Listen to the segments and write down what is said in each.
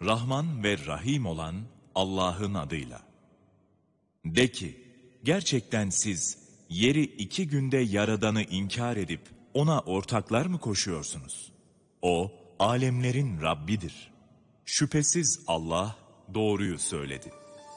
Rahman ve Rahim olan Allah'ın adıyla. De ki, gerçekten siz yeri 2 günde yaradanı inkar edip ona ortaklar mı koşuyorsunuz? O, alemlerin Rabbidir. Şüphesiz Allah doğruyu söyledi.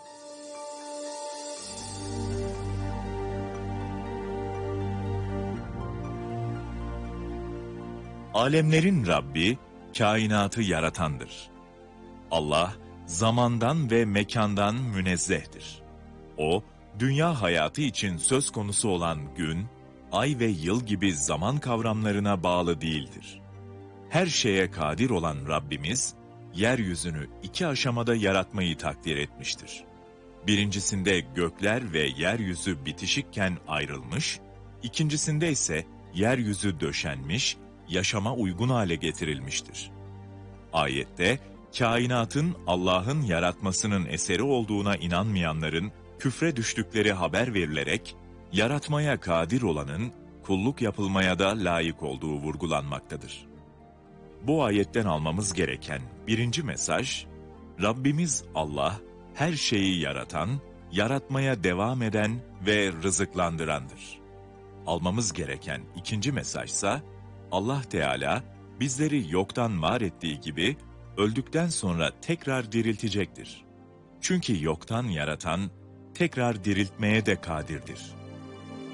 Alemlerin Rabbi, kainatı yaratandır. Allah, zamandan ve mekandan münezzehtir. O, dünya hayatı için söz konusu olan gün, ay ve yıl gibi zaman kavramlarına bağlı değildir. Her şeye kadir olan Rabbimiz, yeryüzünü 2 aşamada yaratmayı takdir etmiştir. Birincisinde gökler ve yeryüzü bitişikken ayrılmış, ikincisinde ise yeryüzü döşenmiş, yaşama uygun hale getirilmiştir. Ayette, kainatın Allah'ın yaratmasının eseri olduğuna inanmayanların küfre düştükleri haber verilerek, yaratmaya kadir olanın kulluk yapılmaya da layık olduğu vurgulanmaktadır. Bu ayetten almamız gereken birinci mesaj, Rabbimiz Allah, her şeyi yaratan, yaratmaya devam eden ve rızıklandırandır. Almamız gereken ikinci mesajsa, Allah Teala bizleri yoktan var ettiği gibi öldükten sonra tekrar diriltecektir. Çünkü yoktan yaratan tekrar diriltmeye de kadirdir.